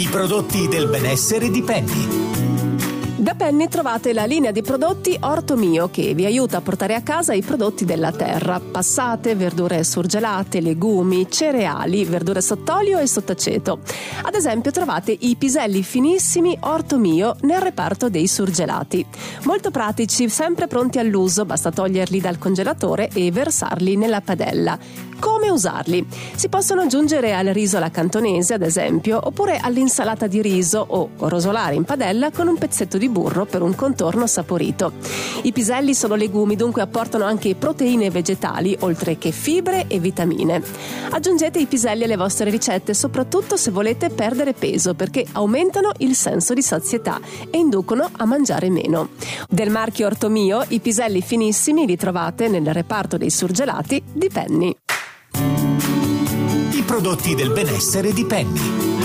prodotti del benessere di Penny. Da Penny trovate la linea di prodotti Orto Mio che vi aiuta a portare a casa i prodotti della terra: passate, verdure surgelate, legumi, cereali, verdure sott'olio e sott'aceto. Ad esempio trovate i piselli finissimi Orto Mio nel reparto dei surgelati. Molto pratici, sempre pronti all'uso, basta toglierli dal congelatore e versarli nella padella. Come usarli? Si possono aggiungere al riso alla cantonese, ad esempio, oppure all'insalata di riso o rosolare in padella con un pezzetto di burro per un contorno saporito. I piselli sono legumi, dunque apportano anche proteine vegetali, oltre che fibre e vitamine. Aggiungete i piselli alle vostre ricette, soprattutto se volete perdere peso, perché aumentano il senso di sazietà e inducono a mangiare meno. Del marchio Orto Mio, i piselli finissimi li trovate nel reparto dei surgelati di Penny. I prodotti del benessere di Penny.